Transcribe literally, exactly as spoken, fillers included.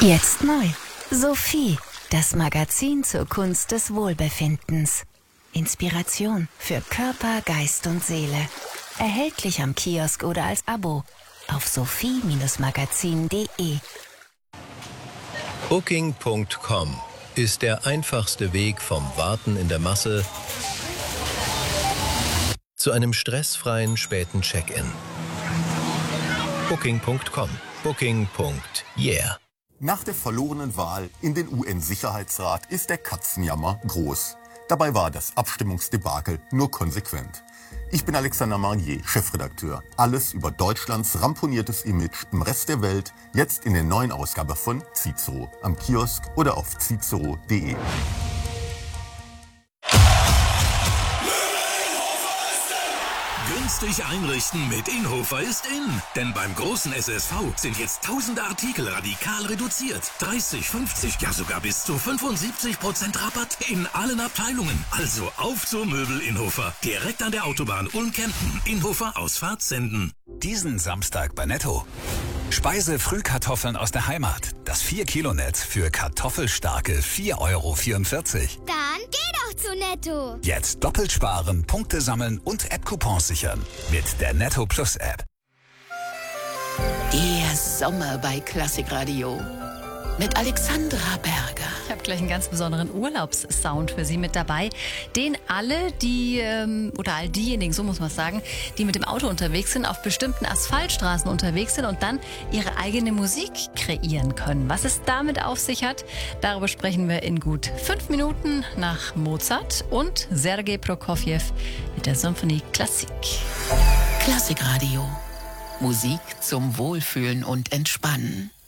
Jetzt neu. Sophie, das Magazin zur Kunst des Wohlbefindens. Inspiration für Körper, Geist und Seele. Erhältlich am Kiosk oder als Abo auf sophie Magazin punkt de. Booking Punkt com ist der einfachste Weg vom Warten in der Masse zu einem stressfreien späten Check-in. Booking Punkt com. Booking. Yeah. Nach der verlorenen Wahl in den U N-Sicherheitsrat ist der Katzenjammer groß. Dabei war das Abstimmungsdebakel nur konsequent. Ich bin Alexander Marnier, Chefredakteur. Alles über Deutschlands ramponiertes Image im Rest der Welt, jetzt in der neuen Ausgabe von Cicero, am Kiosk oder auf cicero punkt de. Günstig einrichten mit Inhofer ist in. Denn beim großen S S V sind jetzt tausende Artikel radikal reduziert. dreißig, fünfzig, ja sogar bis zu fünfundsiebzig Prozent Rabatt in allen Abteilungen. Also auf zur Möbel Inhofer. Direkt an der Autobahn Ulm-Kempten. Inhofer Ausfahrt senden. Diesen Samstag bei Netto. Speise-Frühkartoffeln aus der Heimat. Das vier Kilo Netz für kartoffelstarke vier Euro vierundvierzig. Dann geh doch zu Netto. Jetzt doppelt sparen, Punkte sammeln und App-Coupons sichern. Mit der Netto Plus App. Der Sommer bei Klassikradio. Mit Alexandra Berger. Ich habe gleich einen ganz besonderen Urlaubssound für Sie mit dabei, den alle, die, ähm, oder all diejenigen, so muss man es sagen, die mit dem Auto unterwegs sind, auf bestimmten Asphaltstraßen unterwegs sind und dann ihre eigene Musik kreieren können. Was es damit auf sich hat, darüber sprechen wir in gut fünf Minuten nach Mozart und Sergei Prokofjew mit der Symphonie Klassik. Klassikradio. Musik zum Wohlfühlen und Entspannen.